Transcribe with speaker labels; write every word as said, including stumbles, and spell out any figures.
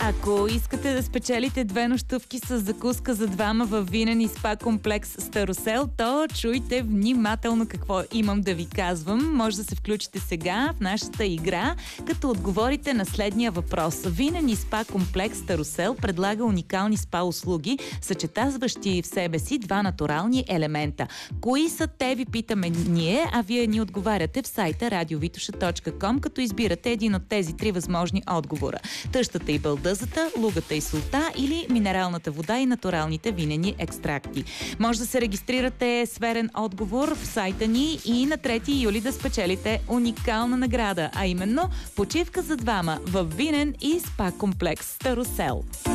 Speaker 1: Ако искате да спечелите две нощувки с закуска за двама във винен и спа комплекс Старосел, то чуйте внимателно какво имам да ви казвам. Може да се включите сега в нашата игра, като отговорите на следния въпрос. Винен и спа комплекс Старосел предлага уникални спа услуги, съчетаващи в себе си два натурални елемента. Кои са те, ви питаме ние, а вие ни отговаряте в сайта радиовитоша точка ком, като избирате един от тези три възможни отговора. Тъщата и бълдъзата, лугата и солта или минералната вода и натуралните винени екстракти. Може да се регистрирате с верен отговор в сайта ни и на трети юли да спечелите уникална награда, а именно почивка за двама в винен и спа комплекс Старосел.